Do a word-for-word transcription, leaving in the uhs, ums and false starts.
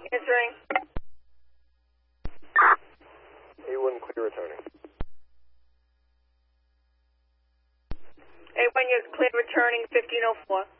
Answering. A one clear returning. A one, you're clear returning fifteen oh four.